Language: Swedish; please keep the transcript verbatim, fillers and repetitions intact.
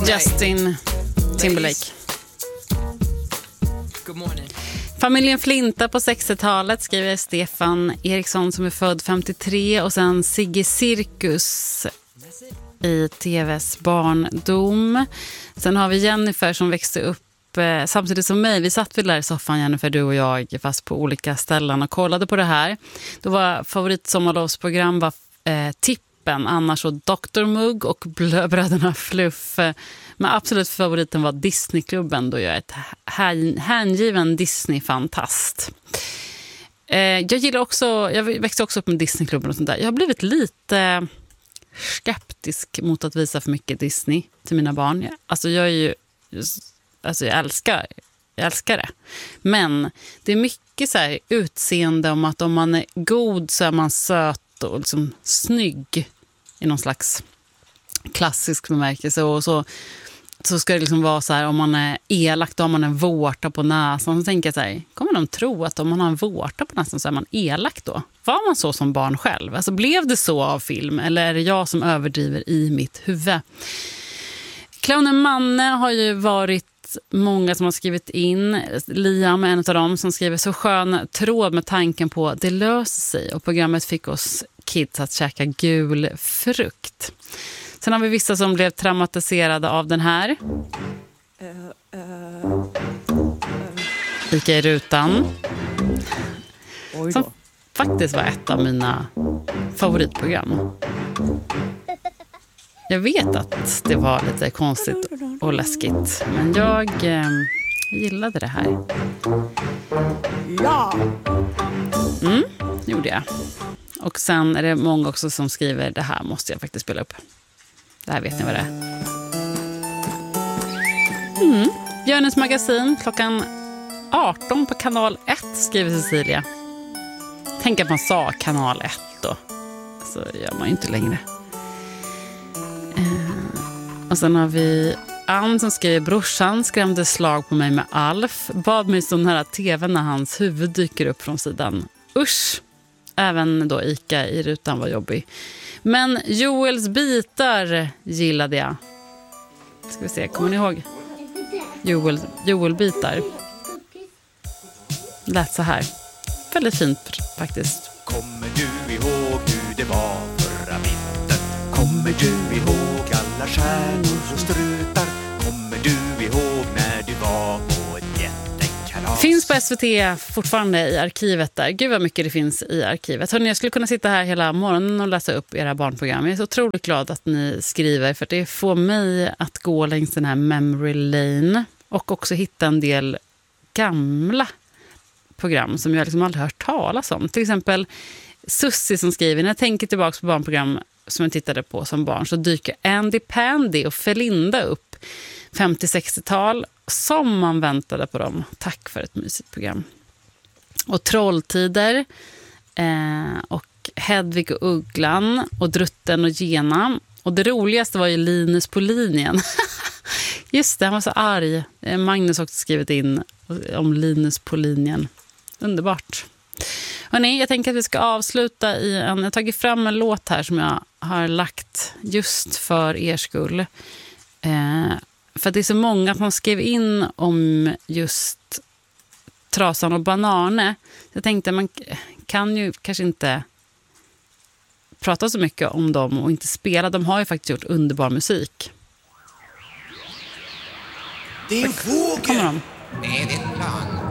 Justin Timberlake. Familjen Flinta på sextiotalet skriver Stefan Eriksson som är född femtiotre och sen Sigge Cirkus i tvs barndom. Sen har vi Jennifer som växte upp eh, samtidigt som mig. Vi satt vid där i soffan, Jennifer, du och jag, fast på olika ställen och kollade på det här. Då var favoritsommarlovsprogram var eh, Tippen, annars och doktor Mugg och Bröderna Fluff. Men absolut favoriten var Disneyklubben, då jag är ett hängiven Disney-fantast. Eh, jag gillar också, jag växte också upp med Disneyklubben och sånt där. Jag har blivit lite skeptisk mot att visa för mycket Disney till mina barn. Alltså jag är ju, alltså jag älskar, jag älskar det. Men det är mycket så här utseende om att om man är god så är man söt och liksom snygg i någon slags klassisk bemärkelse, och så så ska det liksom vara så här, om man är elak då har man en vårta på näsan. Så tänker jag så här, kommer de tro att om man har en vårta på näsan så är man elak då? Var man så som barn själv? Alltså blev det så av film, eller är det jag som överdriver i mitt huvud? Clownen Manne har ju varit många som har skrivit in. Liam är en av dem som skriver så skön tråd med tanken på det löser sig, och programmet fick oss kids att käka gul frukt. Sen har vi vissa som blev traumatiserade av den här. Uh, uh, uh, Ica i rutan. Som faktiskt var ett av mina favoritprogram. Jag vet att det var lite konstigt och läskigt, men jag eh, gillade det här. Ja! Mm, det gjorde jag. Och sen är det många också som skriver, det här måste jag faktiskt spela upp. Det här vet ni vad det är. Mm. Björnens magasin klockan arton på kanal ett, skriver Cecilia. Tänk att man sa kanal ett då. Så gör man ju inte längre. Eh. Och sen har vi Ann som skriver, brorsan skrämde slag på mig med Alf. Bad mig stå nära tvn när hans huvud dyker upp från sidan. Usch! Även då Ica i rutan var jobbig. Men Joels bitar gillade jag. Ska vi se, kommer ni ihåg? Joel, Joel bitar. Lät så här. Väldigt fint faktiskt. Kommer du ihåg hur det var förra vintern? Kommer du ihåg alla stjärnor och strutar? Kommer du ihåg när du var på ett jättekalas? Finns på S V T fortfarande i arkivet där. Gud vad mycket det finns i arkivet. Hörrni, jag skulle kunna sitta här hela morgonen och läsa upp era barnprogram. Jag är så otroligt glad att ni skriver, för det får mig att gå längs den här memory lane och också hitta en del gamla program som jag liksom aldrig hört talas om. Till exempel Sussi som skriver, när jag tänker tillbaka på barnprogram som jag tittade på som barn så dyker Andy Pandy och Felinda upp femtio-sextiotal som man väntade på dem. Tack för ett mysigt program. Och Trolltider eh, och Hedvig och Ugglan och Drutten och Gena. Och det roligaste var ju Linus på linjen. Just det, han var så arg. Magnus har också skrivit in om Linus på linjen. Underbart. Hörrni, jag tänker att vi ska avsluta i en... Jag har tagit fram en låt här som jag har lagt just för er skull. Eh, för det är så många som skrev in om just Trasan och Banane. Jag tänkte man kan ju kanske inte prata så mycket om dem och inte spela. De har ju faktiskt gjort underbar musik. Det är en fågel! Med en plan